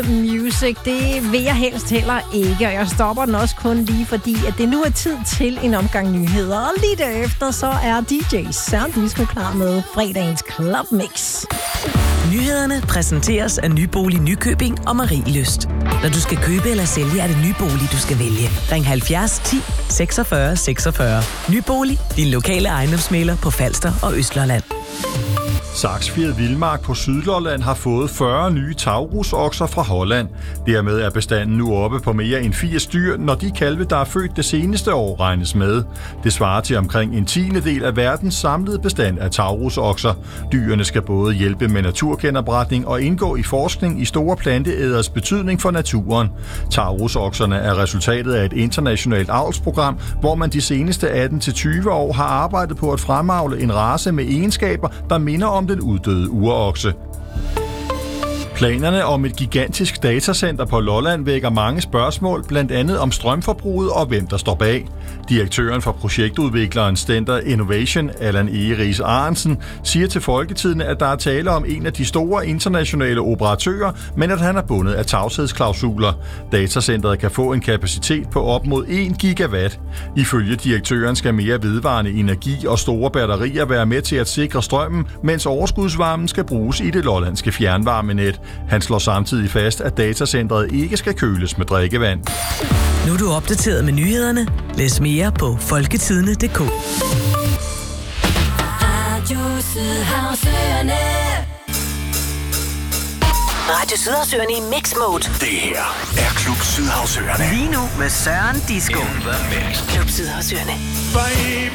Music, det vil jeg helst heller ikke, og jeg stopper den også kun lige fordi, at det nu er tid til en omgang nyheder. Og lige derefter, så er DJ Søren Disco klar med fredagens Club Mix. Nyhederne præsenteres af Nybolig Nykøbing og Marielyst. Når du skal købe eller sælge, er det Nybolig, du skal vælge. Ring 70 10 46 46. Nybolig, din lokale ejendomsmægler på Falster og Østlolland. Saksfjed Vildmark på Sydlolland har fået 40 nye taurusokser fra Holland. Dermed er bestanden nu oppe på mere end 80 dyr, når de kalve, der er født det seneste år, regnes med. Det svarer til omkring en tiendedel af verdens samlede bestand af taurusokser. Dyrene skal både hjælpe med naturgenopretning og indgå i forskning i store planteæders betydning for naturen. Taurusokserne er resultatet af et internationalt avlsprogram, hvor man de seneste 18-20 år har arbejdet på at fremavle en race med egenskaber, der minder om den uddøde urokse. Planerne om et gigantisk datacenter på Lolland vækker mange spørgsmål, blandt andet om strømforbruget og hvem der står bag. Direktøren for projektudvikleren Stender Innovation, Allan Egeris Arensen, siger til Folketidende, at der er tale om en af de store internationale operatører, men at han er bundet af tavshedsklausuler. Datacenteret kan få en kapacitet på op mod 1 gigawatt. Ifølge direktøren skal mere vedvarende energi og store batterier være med til at sikre strømmen, mens overskudsvarmen skal bruges i det lollandske fjernvarmenet. Han slår samtidig fast, at datacentret ikke skal køles med drikkevand. Nu er du opdateret med nyhederne. Læs mere på folketidende.dk. Radio Sydhavsøerne i Mix Mode. Det her er Klub Sydhavsøerne. Lige nu med Søren Disco. In the mix. Klub Sydhavsøerne. Bye.